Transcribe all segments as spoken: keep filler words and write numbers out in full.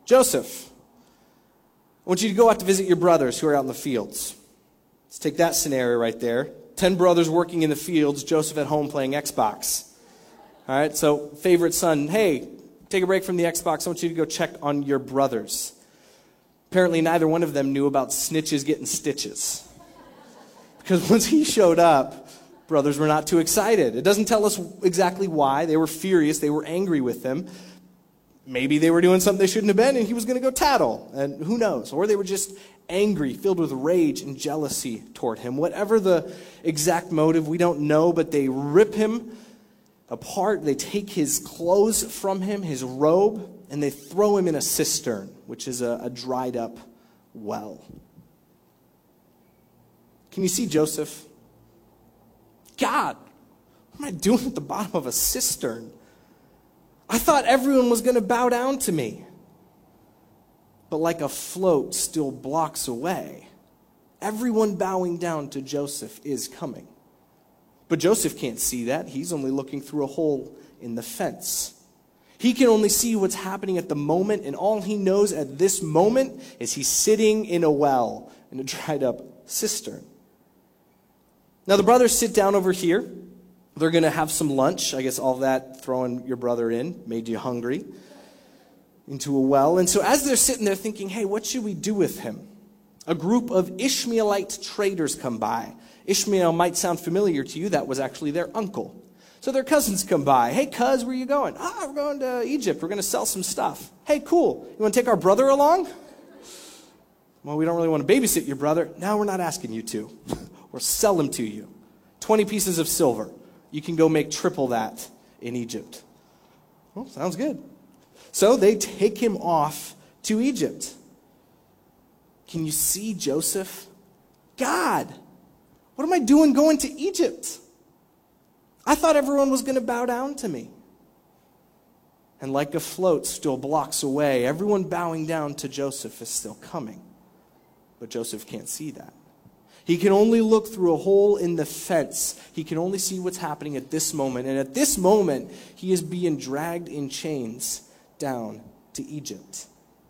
Joseph, I want you to go out to visit your brothers who are out in the fields. Let's take that scenario right there. Ten brothers working in the fields, Joseph at home playing Xbox. All right, so favorite son, hey, take a break from the Xbox. I want you to go check on your brothers. Apparently neither one of them knew about snitches getting stitches. Because once he showed up, brothers were not too excited. It doesn't tell us exactly why. They were furious. They were angry with him. Maybe they were doing something they shouldn't have been, and he was going to go tattle. And who knows? Or they were just angry, filled with rage and jealousy toward him. Whatever the exact motive, we don't know, but they rip him apart. They take his clothes from him, his robe, and they throw him in a cistern, which is a, a dried up well. Can you see Joseph? God, what am I doing at the bottom of a cistern? I thought everyone was going to bow down to me. But like a float still blocks away, everyone bowing down to Joseph is coming. But Joseph can't see that. He's only looking through a hole in the fence. He can only see what's happening at the moment, and all he knows at this moment is he's sitting in a well, in a dried up cistern. Now the brothers sit down over here. They're going to have some lunch. I guess all that throwing your brother in made you hungry. Into a well. And so as they're sitting there thinking, hey, what should we do with him? A group of Ishmaelite traders come by. Ishmael might sound familiar to you. That was actually their uncle. So their cousins come by. Hey, cuz, where are you going? Ah, oh, we're going to Egypt. We're going to sell some stuff. Hey, cool. You want to take our brother along? Well, we don't really want to babysit your brother. No, we're not asking you to. We'll sell him to you. twenty pieces of silver. You can go make triple that in Egypt. Well, sounds good. So they take him off to Egypt. Can you see Joseph? God, what am I doing going to Egypt? I thought everyone was going to bow down to me. And like a float still blocks away, everyone bowing down to Joseph is still coming. But Joseph can't see that. He can only look through a hole in the fence. He can only see what's happening at this moment. And at this moment, he is being dragged in chains down to Egypt.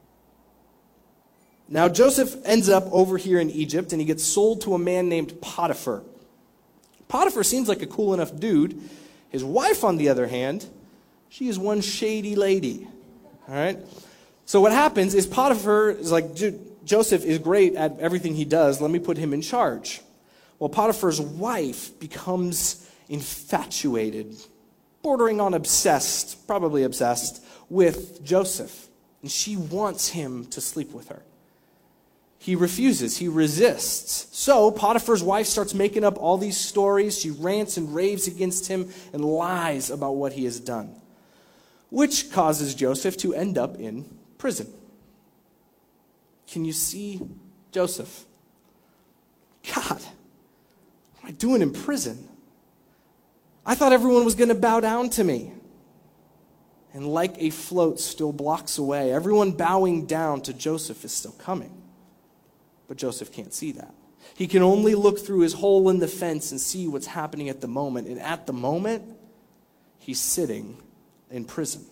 Now, Joseph ends up over here in Egypt, and he gets sold to a man named Potiphar. Potiphar seems like a cool enough dude. His wife, on the other hand, she is one shady lady. All right? So what happens is Potiphar is like, Joseph is great at everything he does. Let me put him in charge. Well, Potiphar's wife becomes infatuated, bordering on obsessed, probably obsessed, with Joseph. And she wants him to sleep with her. He refuses. He resists. So Potiphar's wife starts making up all these stories. She rants and raves against him and lies about what he has done, which causes Joseph to end up in prison. Can you see Joseph? God, what am I doing in prison? I thought everyone was going to bow down to me. And like a float still blocks away, everyone bowing down to Joseph is still coming. But Joseph can't see that. He can only look through his hole in the fence and see what's happening at the moment. And at the moment, he's sitting in prison.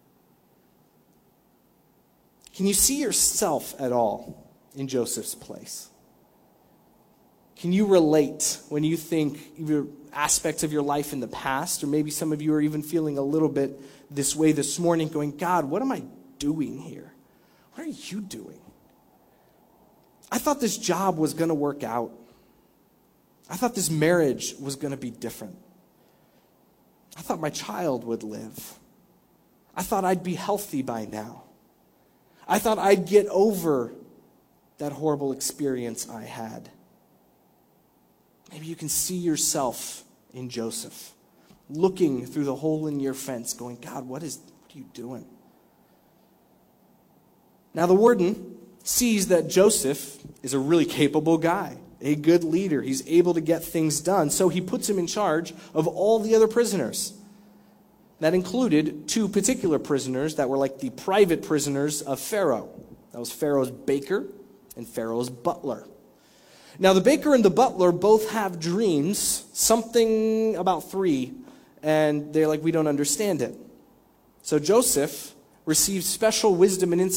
Can you see yourself at all in Joseph's place? Can you relate when you think either aspects of your life in the past, or maybe some of you are even feeling a little bit this way this morning, going, God, what am I doing here? What are you doing? I thought this job was going to work out. I thought this marriage was going to be different. I thought my child would live. I thought I'd be healthy by now. I thought I'd get over that horrible experience I had. Maybe you can see yourself in Joseph, looking through the hole in your fence, going, God, what is, what are you doing? Now the warden sees that Joseph is a really capable guy, a good leader. He's able to get things done, so he puts him in charge of all the other prisoners. That included two particular prisoners that were like the private prisoners of Pharaoh. That was Pharaoh's baker and Pharaoh's butler. Now, the baker and the butler both have dreams, something about three, and they're like, we don't understand it. So Joseph received special wisdom and insight